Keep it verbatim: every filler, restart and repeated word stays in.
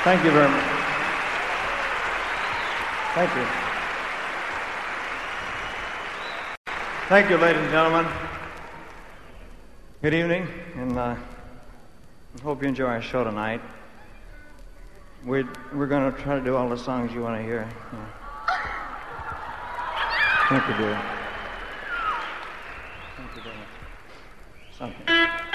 Thank you very much. Thank you. Thank you, ladies and gentlemen. Good evening, and uh, I hope you enjoy our show tonight. We're, we're going to try to do all the songs you want to hear. Yeah. Thank you, dear. Thank you very much. Something.